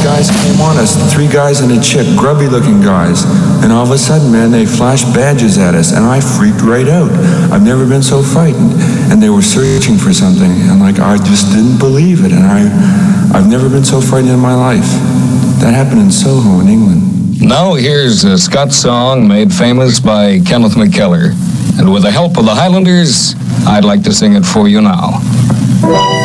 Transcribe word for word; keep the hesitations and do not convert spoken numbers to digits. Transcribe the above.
guys came on us, three guys and a chick, grubby-looking guys. And all of a sudden, man, they flashed badges at us, and I freaked right out. I've never been so frightened. And they were searching for something, and like, I just didn't believe it. And I, I've never been so frightened in my life. That happened in Soho in England. Now here's a Scots song made famous by Kenneth McKellar. And with the help of the Highlanders, I'd like to sing it for you now.